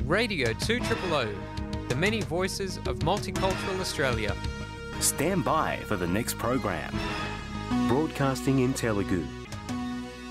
Radio 200, the many voices of multicultural Australia. Stand by for the next program. Broadcasting in Telugu.